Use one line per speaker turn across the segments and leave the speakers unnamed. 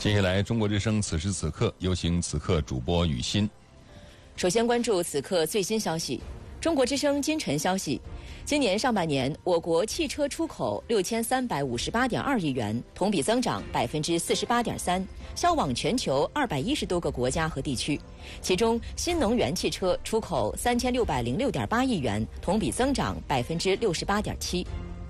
接下来，中国之声此时此刻有请此刻主播雨欣。
首先关注此刻最新消息。中国之声今晨消息，今年上半年，我国汽车出口6358.2亿元，同比增长48.3%，销往全球210多个国家和地区。其中，新能源汽车出口3606.8亿元，同比增长68.7%。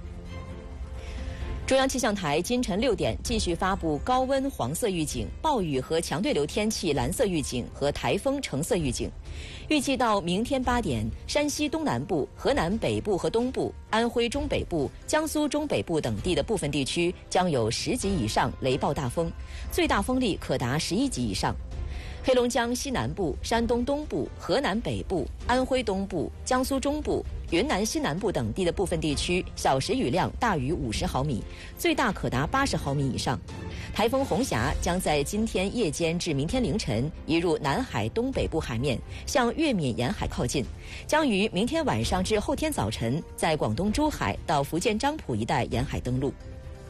中央气象台今晨6点继续发布高温黄色预警、暴雨和强对流天气蓝色预警和台风橙色预警。预计到明天8点，山西东南部、河南北部和东部、安徽中北部、江苏中北部等地的部分地区将有10级以上雷暴大风，最大风力可达11级以上。黑龙江西南部、山东东部、河南北部、安徽东部、江苏中部、云南西南部等地的部分地区小时雨量大于50毫米，最大可达80毫米以上。台风红霞将在今天夜间至明天凌晨移入南海东北部海面，向粤闽沿海靠近，将于明天晚上至后天早晨在广东珠海到福建漳浦一带沿海登陆。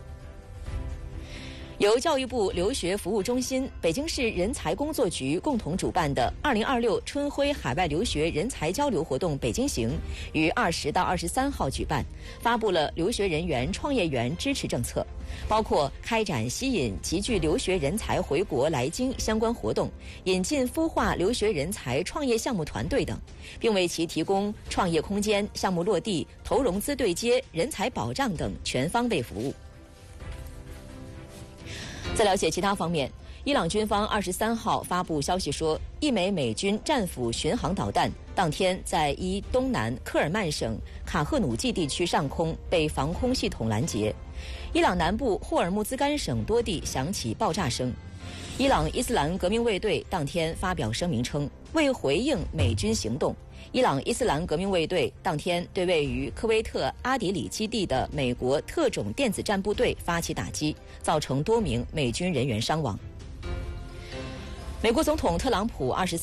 由教育部留学服务中心、北京市人才工作局共同主办的2026春晖海外留学人才交流活动北京行于20到23号举办，发布了留学人员创业园支持政策，包括开展吸引集聚留学人才回国来京相关活动，引进孵化留学人才创业项目团队等，并为其提供创业空间、项目落地、投融资对接、人才保障等全方位服务。在了解其他方面，伊朗军方23号发布消息说，一枚美军战斧巡航导弹当天在伊东南科尔曼省卡赫努季地区上空被防空系统拦截。伊朗南部霍尔木兹干省多地响起爆炸声。伊朗伊斯兰革命卫队当天发表声明称，为回应美军行动，伊朗伊斯兰革命卫队当天对位于科威特阿迪里基地的美国特种电子战部队发起打击，造成多名美军人员伤亡。美国总统特朗普23